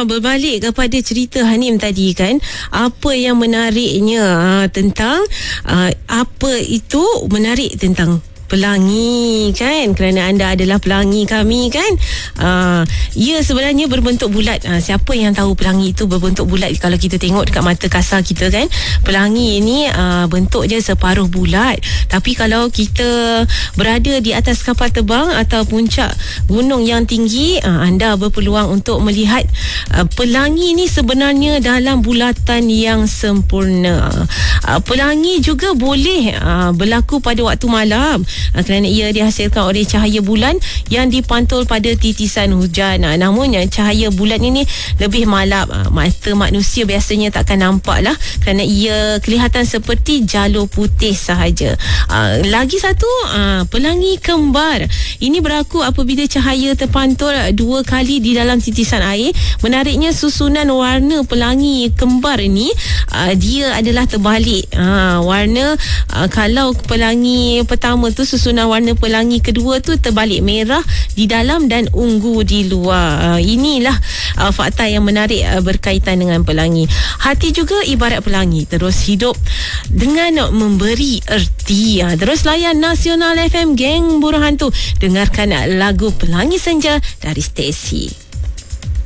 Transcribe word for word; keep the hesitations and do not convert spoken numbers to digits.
uh, berbalik kepada cerita Hanim tadi kan, apa yang menariknya uh, tentang uh, apa itu menarik tentang pelangi kan, kerana anda adalah pelangi kami kan. Uh, ia sebenarnya berbentuk bulat. Uh, siapa yang tahu pelangi itu berbentuk bulat? Kalau kita tengok dekat mata kasar kita kan, pelangi ini uh, bentuk dia separuh bulat. Tapi kalau kita berada di atas kapal terbang atau puncak gunung yang tinggi, uh, anda berpeluang untuk melihat uh, pelangi ini sebenarnya dalam bulatan yang sempurna. Uh, pelangi juga boleh uh, berlaku pada waktu malam, Uh, kerana ia dihasilkan oleh cahaya bulan yang dipantul pada titisan hujan. Uh, namun uh, cahaya bulan ini lebih malap. Uh, mata manusia biasanya takkan nampak lah, kerana ia kelihatan seperti jalur putih sahaja. Uh, lagi satu, uh, pelangi kembar. Ini berlaku apabila cahaya terpantul dua kali di dalam titisan air. Menariknya, susunan warna pelangi kembar ini uh, dia adalah terbalik. Uh, warna uh, kalau pelangi pertama tu, susunan warna pelangi kedua tu terbalik, merah di dalam dan ungu di luar. Uh, inilah uh, fakta yang menarik uh, berkaitan dengan pelangi. Hati juga ibarat pelangi, terus hidup dengan memberi erti. Uh, terus layan Nasional F M, geng Burung Hantu. Dengarkan uh, lagu Pelangi Senja dari Stacy.